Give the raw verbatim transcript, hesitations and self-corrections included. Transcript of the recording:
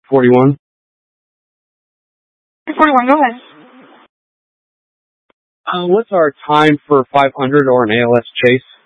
forty-one. forty-one, go ahead. Uh, what's our time for five hundred or an A L S chase?